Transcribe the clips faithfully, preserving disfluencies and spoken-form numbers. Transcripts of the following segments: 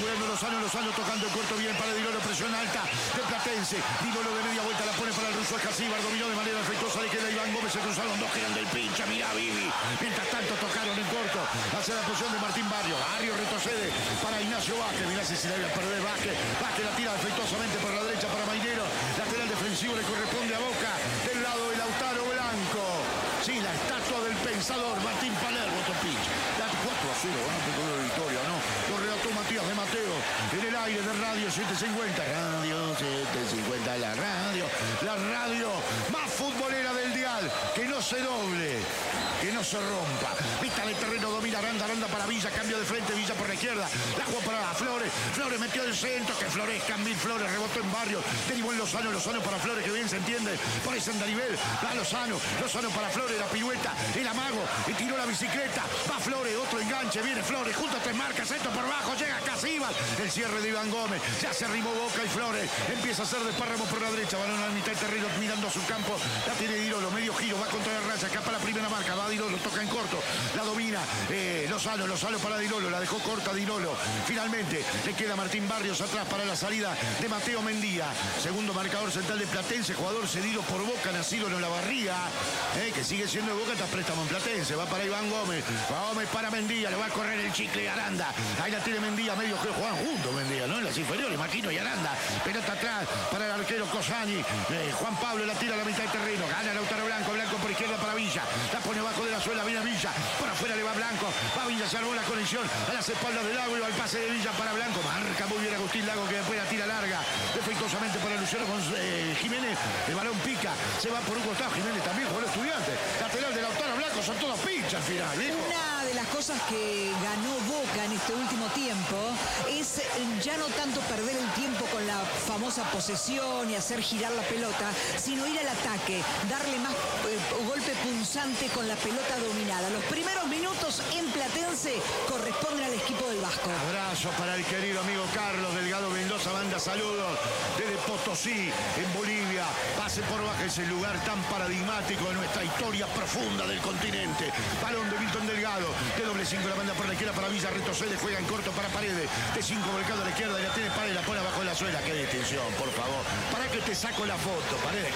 cuidando Lozano, Lozano tocando el corto bien para Dilolo, presión alta de Platense. Dilolo de media vuelta la pone para el ruso Escasíbar, dominó de manera efectuosa, le queda Iván Gómez, se cruzaron dos que eran del pincha, mirá Vivi. Mientras tanto tocaron en corto hacia la posición de Martín Barrio. Barrio retrocede para Ignacio Vázquez, mirá si se la iba a perder Vázquez. Vázquez la tira efectuosamente por la derecha para Mainero. Lateral defensivo le corresponde a Boca del lado de Lautaro Blanco. Sí, la estatua del pensador Martín Palermo, Topich. Da cuatro a cero, ¿no? Tengo de victoria, ¿no? Lo relató Matías de Mateo en el aire de Radio setecientos cincuenta. Radio setecientos cincuenta, la radio. La radio más futbolera del dial. Que no se doble, que no se rompa. Vista de terreno, domina Aranda, Aranda para Villa, cambio de frente, Villa por la izquierda. La jugó para Flores, Flores metió el centro, que florezcan mil Flores, rebotó en Barrio. Derivó en Lozano, Lozano para Flores, que bien se entiende. Por ahí Sandarivel, va Lozano, Lozano para Flores, la pirueta, el amago, y tiró la bicicleta. Va Flores, otro enganche, viene Flores, junto a tres marcas, esto por bajo, llega Casíbar. El cierre de Iván Gómez, ya se arrimó Boca y Flores. Empieza a hacer despárramo por la derecha, balón a la mitad del terreno, mirando a su campo. La tiene Dilolo, medio giro, va contra la raya, escapa la primera marca, va Dilolo, toca en corto, la domina eh, Lozano, Lozano para Dilolo, la dejó corta Dilolo. Finalmente le queda Martín Barrios atrás para la salida de Mateo Mendía. Segundo marcador central de Platense, jugador cedido por Boca, nacido en Olavarría, eh, que sigue siendo de Boca, está préstamo en Platense. Va para Iván Gómez, Gómez para Mendía, le va a correr el chicle Aranda. Ahí la tiene Mendía, medio que juegan juntos Mendía, ¿no? En las inferiores, Maquino y Aranda. Pelota atrás para el arquero Cosani. Eh, Juan Pablo la tira a la mitad del terreno, gana Lautaro Blanco, Blanco por izquierda para Villa. La pone abajo de la suela, viene Villa, por afuera le va Blanco, va Villa, se armó la conexión a las espaldas del Lago y va el pase de Villa para Blanco, marca muy bien Agustín Lago, que después la tira larga, defectuosamente para Luciano eh, Jiménez, el balón pica, se va por un costado, Jiménez también, jugador estudiante, lateral de Lautaro Blanco, son todos pinchas al final, ¿viejo? Una de las cosas que ganó Boca en este último tiempo es ya no tanto perder el tiempo con la famosa posesión y hacer girar la pelota, sino ir al ataque, darle más eh, golpe punzante con la pelota dominada. Los primeros minutos en Platense corresponden al equipo del Vasco. Abrazo para el querido amigo Carlos Delgado Mendoza, manda saludos desde Potosí, en Bolivia. Pase por baja ese lugar tan paradigmático de nuestra historia profunda del continente. Balón de Milton Delgado, de doble cinco, la banda por la izquierda para Villa, retrocede, juega en corto para Paredes, de cinco volcado a la izquierda, y la tiene Paredes, la pone abajo de la suela. Qué detención, por favor. Para que te saco la foto, Paredes.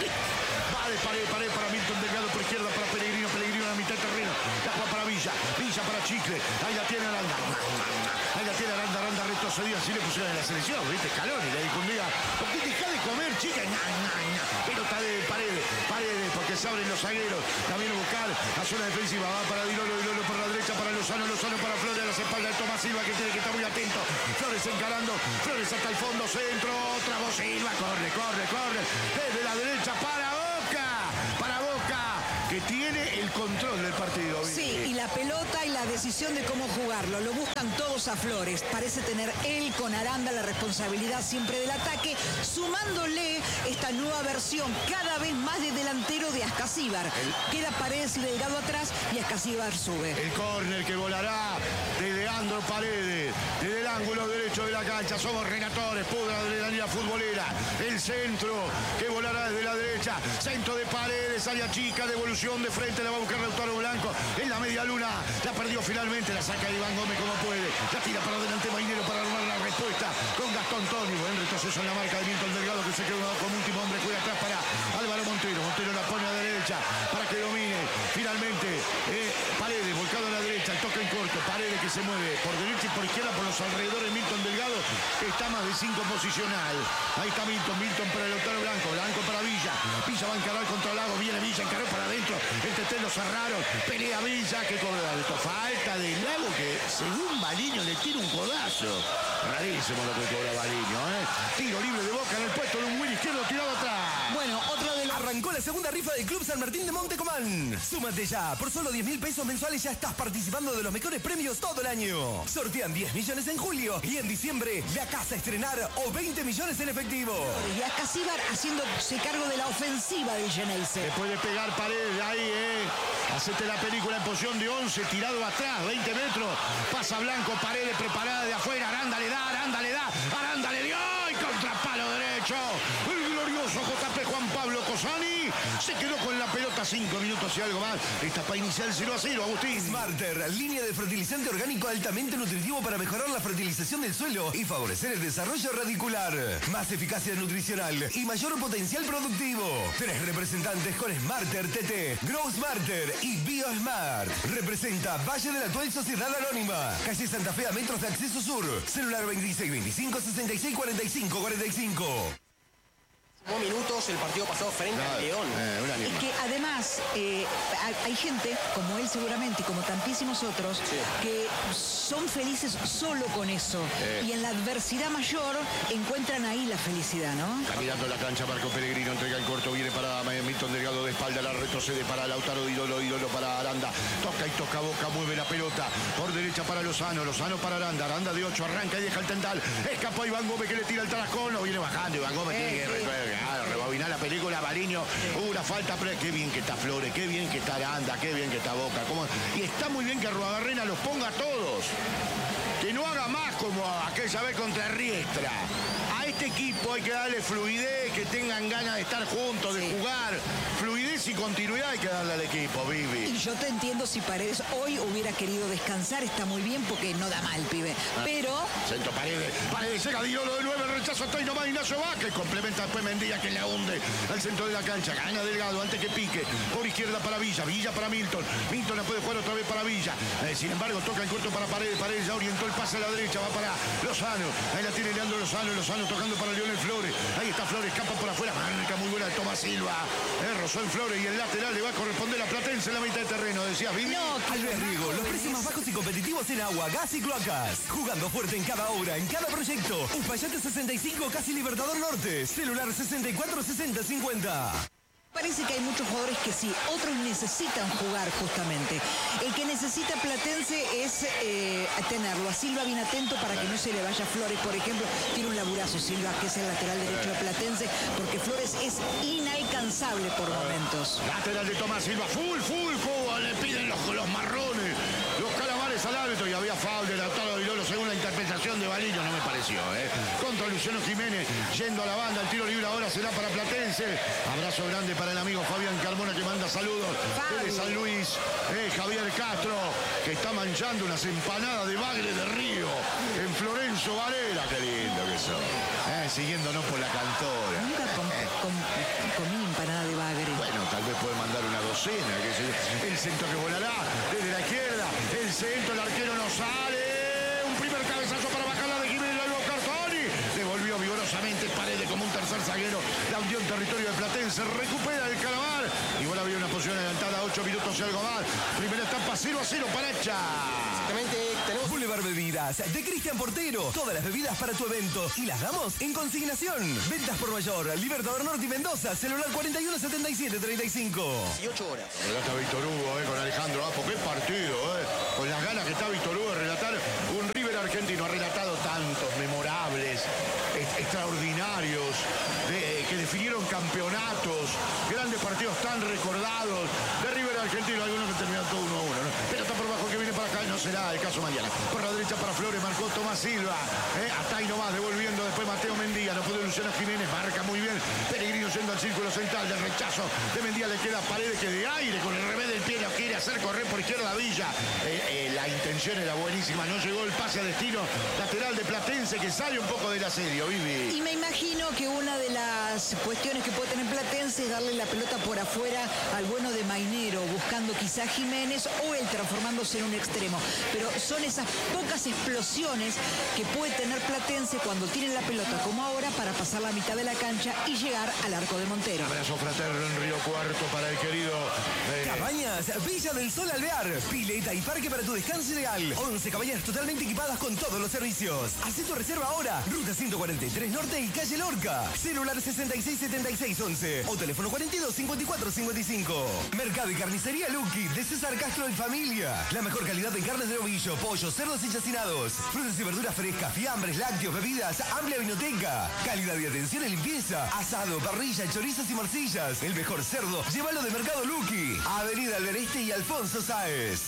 Va de Paredes, Paredes para Milton Delgado por izquierda, para Pellegrino, Pellegrino a la mitad del terreno. La juega para Villa, Villa para Chicle. Ahí la tiene Aranda. Ahí la tiene Aranda, Aranda retrocedió, así le pusieron en la selección, ¿viste? Scaloni le dijo un día, ¿por qué deja de comer, chica? Nah, nah, nah. Pelota de Paredes, Paredes, porque se abren los zagueros. La viene a buscar, a zona defensiva, va para Dilolo, Dilolo por la derecha, para Lozano, Lozano para Flores, a las espaldas de Tomás Silva, que tiene que estar muy atento. Flores encarando, Flores hasta el fondo, centro, otra voz Silva, corre, corre, corre. Desde la derecha para Boca, para Boca, que tiene el control del partido. Sí, y la pelota y la decisión de cómo jugarlo, lo buscan todos a Flores. Parece tener él con Aranda la responsabilidad siempre del ataque, sumándole esta nueva versión cada vez más de delantero de Escasíbar. Queda Paredes y Delgado atrás y Escasíbar sube. El córner que volará de Leandro Paredes, desde el ángulo derecho de la cancha. Somos relatores, pura adrenalina futbolera. El centro que volará desde la derecha, centro de Paredes, área chica, devolución de frente, la va a buscar Lautaro Blanco en la media luna, la perdió finalmente, la saca Iván Gómez como puede, la tira para adelante Mainero para armar la respuesta con Gastón Toni. Buen retroceso en la marca de Milton Delgado, que se quedó como último hombre, juega atrás para Álvaro Montero. Montero la pone a la derecha para que domine finalmente eh, Paredes, volcado a la derecha, el toque en corto, Paredes que se mueve por derecha y por izquierda por los alrededores. Milton Delgado, que está más de cinco posicional. Ahí está Milton, Milton para Lautaro Blanco, Blanco para Villa, Villa va a encarar contra Lago, viene Villa, encaró para adentro, entre tres lo cerraron, pelea Villa, que cobra esto, falta de Lago, que según Baliño le tira un codazo. Rarísimo lo que cobra Baliño, ¿eh? Tiro libre de Boca en el puesto de un buen izquierdo tirado atrás. Bueno, otra de las... Arrancó la segunda rifa del Club San Martín de Montecomán. Súmate ya, por solo diez mil pesos mensuales ya estás participando de los mejores premios todo el año. Sortean diez millones en julio y en diciembre la casa a estrenar o veinte millones en efectivo. Y a Escasíbar haciéndose cargo de la ofensiva del Geneise. Le puede pegar Paredes ahí, ¿eh? Hacete la película en posición de once, tirado atrás, veinte metros. Pasa Blanco, Paredes preparada de afuera. Aranda le da, Aranda le da, Aranda le dio. Y contra palo derecho. El glorioso J P Juan Pablo Cosani se quedó con la pelota cinco minutos y algo más. Está para iniciar el cero a cero, Agustín. Smarter, línea de fertilizante orgánico altamente nutritivo para mejorar la fertilización del suelo y favorecer el desarrollo radicular. Más eficacia nutricional y mayor potencial productivo. Tres representantes con Smarter T T, Grow Smarter y BioSmart. Representa Valle de la Actual Sociedad Anónima. Calle Santa Fe a metros de acceso sur. Celular veintiséis veinticinco sesenta y seis cuarenta y cinco cuarenta y cinco. Minutos el partido pasó frente Claro, al León. Eh, Y que además eh, hay, hay gente, como él seguramente, y como tantísimos otros, Sí. que son felices solo con eso. Eh. Y en la adversidad mayor encuentran ahí la felicidad, ¿no? Está mirando la cancha Marco Pellegrino, entrega el corto, viene para Milton Delgado de espalda, la retrocede para Lautaro Ídolo, Ídolo para Aranda, toca y toca Boca, mueve la pelota, por derecha para Lozano, Lozano para Aranda, Aranda de ocho, arranca y deja el tendal, escapó Iván Gómez que le tira el tarascón, lo viene bajando, Iván Gómez tiene que re- re- rebobinar la película, Bariño, una falta, pero qué bien que está Flores, qué bien que está Aranda, qué bien que está Boca, cómo- y está muy bien que Arruabarrena los ponga a todos. Que no haga más como aquella vez contra Riestra. A este equipo hay que darle fluidez, que tengan ganas de estar juntos, de jugar. Fluidez y continuidad hay que darle al equipo, Vivi. Y yo te entiendo si Paredes hoy hubiera querido descansar, está muy bien porque no da mal, pibe. Pero Centro Paredes, Paredes llega Diolo de nueve, el rechazo está ahí nomás Ignacio Vázquez, complementa después Mendía que la hunde al centro de la cancha, gana Delgado antes que pique, por izquierda para Villa, Villa para Milton, Milton la puede jugar otra vez para Villa, eh, sin embargo toca el corto para Paredes, Paredes ya orientó el pase a la derecha, va para Lozano, ahí la tiene Leandro Lozano, Lozano tocando para Leonel Flores, ahí está Flores, escapa por afuera, marca muy buena de Tomás Silva, eh, rozó en Flores y el lateral le va a corresponder a Platense en la mitad de terreno, decías Vivi. no, que Alves Riego, los precios más bajos y competitivos en agua, gas y cloacas. Jugando fuerte en cada obra, en cada proyecto. Uspallate sesenta y cinco, casi Libertador Norte. Celular sesenta y cuatro sesenta cincuenta. parece que hay muchos jugadores que sí, otros necesitan jugar justamente. El que necesita Platense es eh, tenerlo a Silva bien atento para que no se le vaya Flores, por ejemplo. Tiene un laburazo Silva, que es el lateral derecho de Platense, porque Flores es inalcanzable por momentos. Lateral de Tomás Silva, full, full, full, le piden los, los marrones, los calamares al árbitro y había foul de Lautaro Vilolo según la interpretación de Baliño, no me pareció, ¿eh? Contra Luciano Jiménez, yendo a la banda, el tiro libre ahora será para Platense. Abrazo grande para el amigo Fabián Carmona que manda saludos desde San Luis, eh, Javier Castro, que está manchando unas empanadas de bagre de río en Florencio Varela, qué lindo que son. Eh, siguiéndonos por la cantora. Nunca com- com- comí empanada de bagre. Bueno, tal vez puede mandar una docena, que se- el centro que volará desde la izquierda, el centro, el arquero no sale, un primer cabezazo para bajarla de Jiménez, luego Cartoni, devolvió vigorosamente Paredes como un tercer zaguero, la hundió en territorio de Platense, recupera el Calamar, igual había una posición adelantada, ocho minutos y algo más, primera etapa cero a cero para Hacha. Exactamente, tenemos Boulevard Bebidas, de Cristian Portero. Todas las bebidas para tu evento. Y las damos en consignación. Ventas por mayor. Libertador Norte y Mendoza. Celular cuarenta y uno setenta y siete treinta y cinco. dieciocho horas. Relata Víctor Hugo, eh, con Alejandro Apo, qué partido, eh, con las ganas que está Víctor Hugo de relatar un River argentino, ha relatado tantos memorables, est- extraordinarios, de- que definieron campeonatos, grandes partidos tan recordados de River argentino, algunos que terminaron todo uno a uno, ¿no? Pero está por bajo que viene para acá, no será el caso mañana. Por la derecha para Flores, marcó Tomás Silva, eh, hasta ahí nomás, devolviendo después Mateo Mendía, no pudo Luciano Jiménez, marca muy bien, Peregrino yendo al círculo central, del rechazo de Mendía le queda Paredes que de aire, con el revés del pie, lo quiere hacer correr por izquierda Villa, eh, eh, la intención era buenísima, no llegó el pase a destino, lateral de Platense que sale un poco del asedio, Vivi. Y me imagino que una de las cuestiones que puede tener Platense es darle la pelota por afuera al bueno de Mainero, buscando quizá Jiménez o él transformándose en un extremo. Pero son esas pocas explosiones que puede tener Platense cuando tienen la pelota como ahora para pasar la mitad de la cancha y llegar al arco de Montero. Abrazo fraterno en Río Cuarto para el querido... eh, Cabañas, Villa del Sol Alvear. Pileta y parque para tu descanso ideal. once cabañas totalmente equipadas con todos los servicios. Haz tu reserva ahora. Ruta ciento cuarenta y tres Norte y calle Lorca. Celular sesenta y seis setenta y seis once o teléfono cuarenta y dos cincuenta y cuatro cincuenta y cinco. Mercado y carnicería Lucky de César Castro y familia. La mejor calidad en carnes de ovillo, pollo, cerdos y chacinados. Frutas y verduras frescas, fiambres, lácteos, bebidas, amplia vinoteca. Calidad y atención en limpieza. Asado, parrilla, chorizos y morcillas. El mejor cerdo, llévalo de Mercado Lucky. Avenida Albereste y Alfonso Sáez. con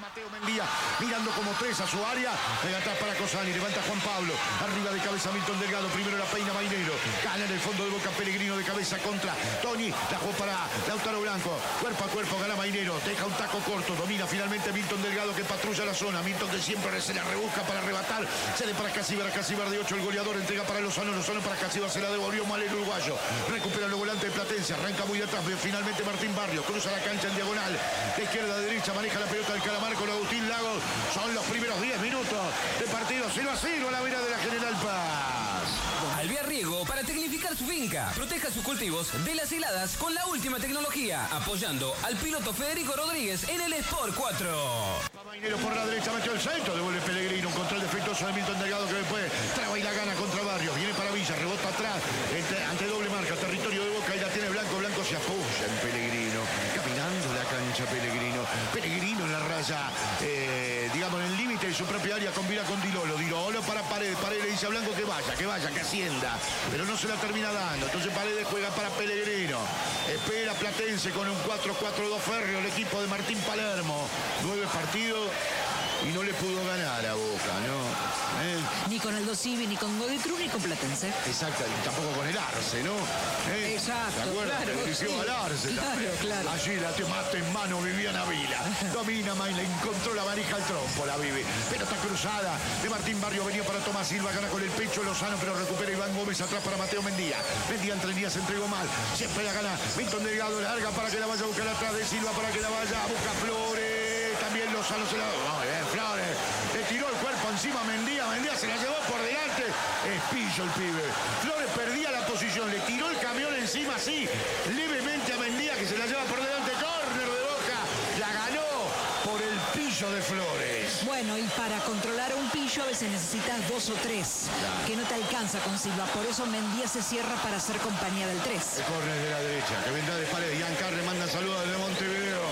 Mateo Mendía mirando como tres a su área. De atrás para Cosani, levanta Juan Pablo. Arriba de cabeza Milton Delgado. Primero la peina Mainero. Gana en el fondo de Boca Pellegrino de cabeza contra Toni. La jugó para Lautaro Blanco. Cuerpo a cuerpo gana Mainero. Deja un taco corto. Domina finalmente Milton Delgado que patrulla la zona. Milton que siempre se la rebusca para arrebatar. Cede para Casíbar. Casíbar de ocho el goleador. Entrega para Lozano. Lozano para Casíbar. Se la devolvió mal el uruguayo. Recupera los volantes de Platense. Arranca muy de atrás. Finalmente Martín Barrio. Cruza la cancha en diagonal. De izquierda a derecha. Maneja la pelota del Calamar con Agustín Lagos. Son los primeros diez minutos de partido. cero a cero a la vera de la General Paz. Alvear Riego para tecnificar su finca. Proteja sus cultivos de las heladas con la última tecnología. Apoyando al piloto Federico Rodríguez en el Sport cuatro. Mainero por la derecha metió el centro. Devuelve Pellegrino. Un control defectuoso de Milton Delgado que después traba y la gana contra Barrios. Viene para Villa. Rebota atrás. Entre, ante doble marca. Territorio de Boca y la tiene Blanco. Blanco se apoya en Pellegrino. Caminando la cancha Pellegrino. Pellegrino en la raya. Eh, digamos en el límite de su propia área. Combina con Dilolo. Dilolo para Paredes. Paredes le dice a Blanco que vaya. Que vaya. Que ascienda. Pero no se la termina dando. Entonces Paredes juega para Pellegrino. Espera Platense con un cuatro cuatro dos férreo. El equipo de Martín Palermo. Nueve partidos. Y no le pudo ganar a Boca, ¿no? ¿Eh? Ni con Aldo Civi, ni con Godoy Cruz, ni con Platense. Exacto, y tampoco con el Arce, ¿no? ¿Eh? Exacto, ¿Se acuerdan? claro, Le sí. al Arce Claro, también. claro. Allí la te mate en mano Viviana Vila. Domina Maile, encontró la manija al trompo, la vive. Pelota cruzada de Martín Barrio, venía para Tomás Silva, gana con el pecho Lozano, pero recupera Iván Gómez atrás para Mateo Mendía. Mendía entre líneas, se entregó mal. Siempre la gana Milton Delgado, larga para que la vaya a buscar atrás de Silva, para que la vaya a buscar Flores. También Lozano se la... Muy bien, Flores. Le tiró el cuerpo encima a Mendía. Mendía se la llevó por delante. Es pillo el pibe. Flores perdía la posición. Le tiró el camión encima así, levemente a Mendía, que se la lleva por delante. Córner de Boca. La ganó por el pillo de Flores. Bueno, y para controlar a un pillo a veces necesitas dos o tres, claro, que no te alcanza con Silva. Por eso Mendía se cierra para hacer compañía del tres. El córner de la derecha, que vendrá de Paredes. Ian Carre manda saludos desde Montevideo.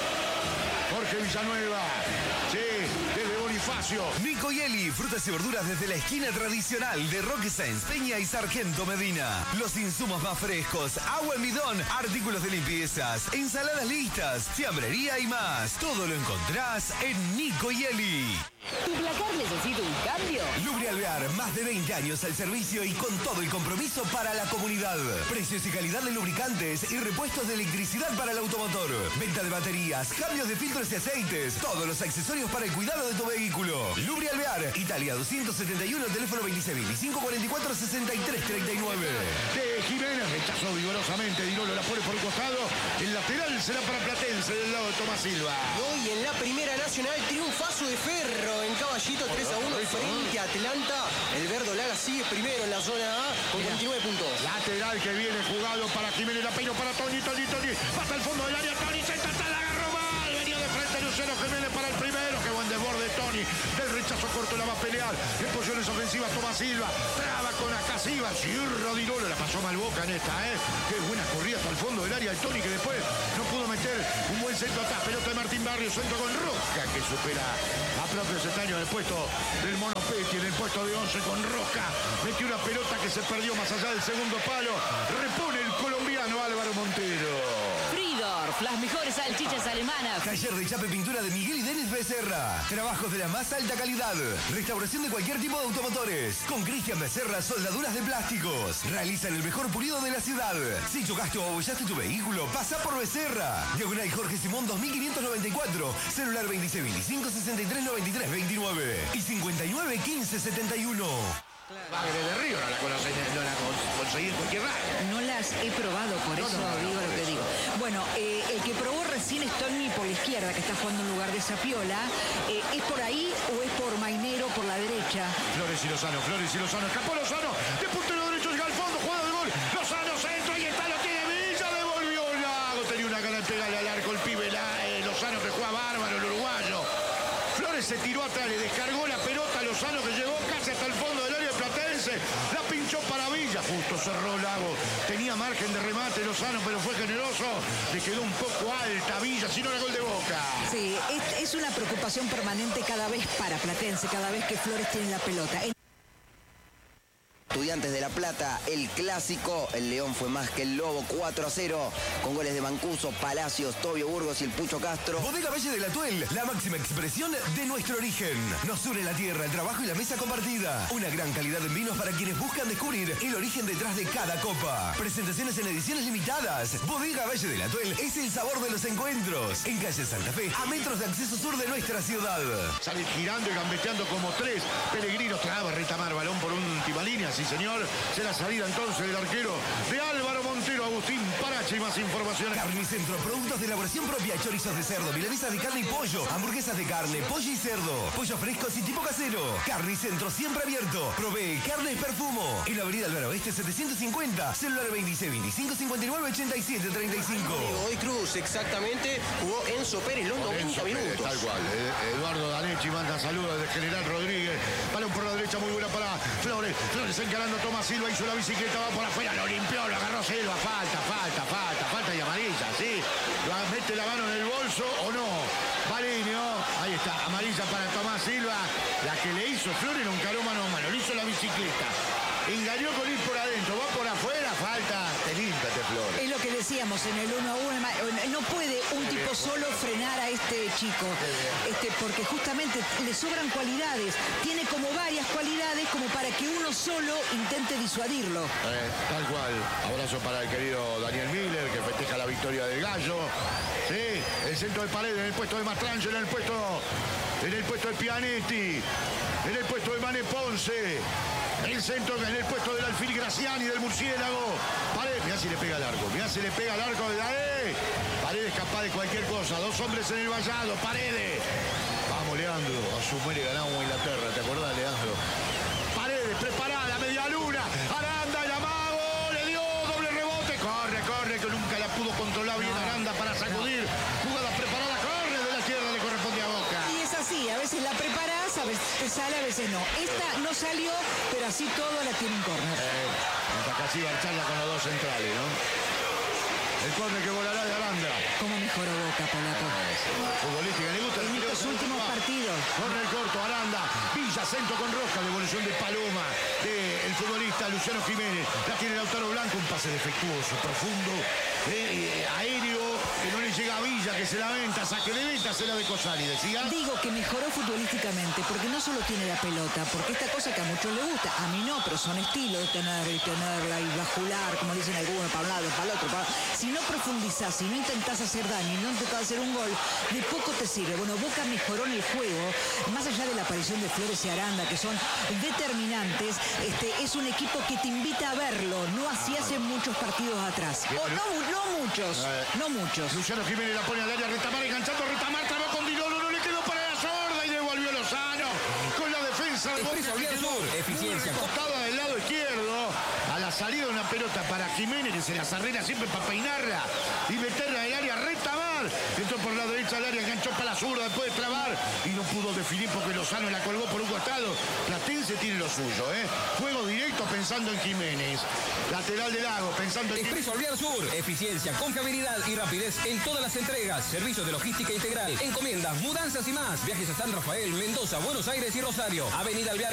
Jorge Villanueva, sí, desde Bonifacio. Nico Yeli, frutas y verduras desde la esquina tradicional de Roque Sáenz Peña y Sargento Medina. Los insumos más frescos, agua en bidón, artículos de limpiezas, ensaladas listas, fiambrería y más. Todo lo encontrás en Nico Yeli. ¿Tu placar necesita un cambio? Lubri Alvear, más de veinte años al servicio y con todo el compromiso para la comunidad. Precios y calidad de lubricantes y repuestos de electricidad para el automotor. Venta de baterías, cambios de filtros y aceites. Todos los accesorios para el cuidado de tu vehículo. Lubri Alvear, Italia doscientos setenta y uno, teléfono veintiséis veinticinco cuarenta y cuatro sesenta y tres treinta y nueve. De Jiménez, rechazó vigorosamente, Dilolo la pone por un costado. El lateral será para Platense del lado de Tomás Silva. Hoy en la Primera Nacional, triunfazo de Ferro en Caballito, tres a uno frente a Atlanta. El Verdolaga sigue primero en la zona A con veintinueve puntos. Lateral que viene jugado para Jiménez, la peino para Toni, Toni, Toni. Pasa al fondo del área, Toni se trata, la agarró mal. Venía de frente Luciano Jiménez para el primero. Qué buen desborde Toni. Del rechazo corto la va a pelear. En posiciones ofensivas Tomás Silva. Traba con Acasiva. Cierra Dilolo. La pasó mal Boca en esta, ¿eh? Qué buena corrida hasta el fondo del área de Toni, que después no pudo meter un buen centro atrás. Pelota de Martín Barrio, centro con Roca, que supera a propio Cetaño en el puesto del Mono Petti, en el puesto de once con Roca. Metió una pelota que se perdió más allá del segundo palo. Repone el colombiano Álvaro Montero. Fridorf, las mejores salchichas alemanas. Taller de chape pintura de Miguel y Denis Becerra. Trabajos de la más alta calidad. Restauración de cualquier tipo de automotores. Con Cristian Becerra, soldaduras de plásticos. Realizan el mejor pulido de la ciudad. Si chocaste o abollaste tu vehículo, pasa por Becerra. Diagonal Jorge Simón dos mil quinientos noventa y cuatro. Celular veintiséis veinticinco sesenta y tres noventa y tres veintinueve y cincuenta y nueve quince setenta y uno. Bagre de Río no la conocí, no la conseguí en cualquier lado. No las he probado, por No, eso no, no, digo no, lo por que eso. digo. Bueno, eh, el que probó recién es Toni por la izquierda, que está jugando en lugar de Zapiola. Eh, ¿Es por ahí o es por Mainero por la derecha? Flores y Lozano, Flores y Lozano, escapó Lozano, de puntero derecho llega al fondo, jugada de gol, Lozano centro, ahí está, lo tiene Villa, devolvió Lago, tenía una gana de pegarle al arco el pibe, la, eh, Lozano que juega bárbaro, el uruguayo. Flores se tiró atrás, le descargó la pelota a Lozano que llegó casi hasta el fondo del área de Platense, la pinchó para Villa, justo cerró Lago, tenía margen de remate Lozano, pero fue generoso, le quedó un poco alta Villa, si no era gol de Boca. Sí, es, es una preocupación permanente cada vez para Platense, cada vez que Flores tiene la pelota. En Estudiantes de La Plata, el clásico. El León fue más que el Lobo, cuatro a cero, con goles de Mancuso, Palacios, Tobio Burgos y el Pucho Castro. Bodega Valle de la Tuel, la máxima expresión de nuestro origen. Nos une la tierra, el trabajo y la mesa compartida. Una gran calidad en vinos para quienes buscan descubrir el origen detrás de cada copa. Presentaciones en ediciones limitadas. Bodega Valle de la Tuel es el sabor de los encuentros. En calle Santa Fe, a metros de acceso sur de nuestra ciudad. Sale girando y gambeteando como tres. Pellegrino traba, retamar, balón por última línea, sí señor. Será salida entonces del arquero de Álvaro Montero, Agustín Parache. Y más información. Carnicentro, productos de elaboración propia, chorizos de cerdo, milanesas de carne y pollo, hamburguesas de carne, pollo y cerdo, pollos frescos y tipo casero. Carnicentro siempre abierto. Provee carnes Perfumo. En la avenida Álvaro Oeste setecientos cincuenta, celular veintiséis veinticinco cincuenta y nueve ochenta y siete treinta y cinco. Hoy Cruz, exactamente, jugó Enzo Pérez los noventa minutos. Tal cual. Eh, Eduardo Danechi manda saludos de General Rodríguez. Balón por la derecha, muy buena para Flores. Flores encarando, Tomás Silva, hizo la bicicleta, va por afuera, lo limpió, lo agarró Silva. Falta, falta, falta, falta y amarilla, ¿sí? Mete la mano en el bolso o no. Valinio, ahí está, amarilla para Tomás Silva. La que le hizo Flores, no encaró mano a mano, le hizo la bicicleta. Engañó con ir por adentro, va por afuera, falta, te límpiate, Flores. Es lo que decíamos en el uno a uno. No puede un tipo solo frenar a este chico, este, porque justamente le sobran cualidades. Tiene como varias cualidades como para que uno solo intente disuadirlo. Eh, tal cual. Abrazo para el querido Daniel Miller, que festeja la victoria del Gallo. Sí, el centro de Paredes, en el puesto de Mastrangelo, en el puesto, en el puesto de Pianetti, en el puesto de Mané Ponce. El centro en el puesto del Alfil Graciani, del Murciélago. Paredes, mirá si le pega al arco, mirá si le pega al arco de Daé. Paredes capaz de cualquier cosa, dos hombres en el vallado, Paredes. Vamos, Leandro, a su muere ganamos a Inglaterra, ¿te acordás, Leandro? Paredes, preparada, media luna, Aranda, el amago, le dio doble rebote, corre, corre, que nunca la pudo controlar bien Aranda para sacudir. Jugada preparada, corre, de la izquierda le corresponde a Boca. Y es así, a veces la preparás, a veces te sale, a veces no. Esta no salió, pero así todo la tiene un córner. Eh, casi va a echarla con los dos centrales, ¿no? El córner que volará de Aranda. ¿Cómo mejoró Boca, Polaco? Futbolística, le gusta. En estos últimos partidos. Córner corto, Aranda. Villa, centro con Roja, devolución de Paloma del futbolista Luciano Jiménez. La tiene Lautaro Blanco, un pase defectuoso, profundo, eh, aéreo, que no le llega a Villa, que se lamenta, saque de venta, se la de Cosari, decía. Digo que mejoró futbolísticamente, porque no solo tiene la pelota, porque esta cosa que a muchos les gusta, a mí no, pero son estilos de tener y tenerla y bajular, como dicen algunos, para un lado, para el otro. Para... Si no profundizás, si no intentás hacer daño y no intentás hacer un gol, de poco te sirve. Bueno, Boca mejoró en el juego, más allá de la aparición de Flores y Aranda, que son determinantes, este, es un equipo que te invita a verlo, no así hace muchos partidos atrás. O no, no muchos, no muchos. Luciano Jiménez la pone al área, Retamar enganchando, Retamar trabó con Dilolo, no le quedó para la sorda y devolvió Lozano con la defensa de Boca. Eficiencia. Costado del lado izquierdo, a la salida de una pelota para Jiménez, que se la arregla siempre para peinarla y meterla en el área, Retamar entró por la derecha del área, enganchó para la zurda después de trabar y no pudo definir porque Lozano la colgó por un costado. Platense tiene lo suyo, ¿eh? Juego directo pensando en Jiménez. Lateral de Lago, pensando en Expreso Alvear Sur, eficiencia, confiabilidad y rapidez en todas las entregas, servicio de logística integral, encomiendas, mudanzas y más. Viajes a San Rafael, Mendoza, Buenos Aires y Rosario. Avenida Alvear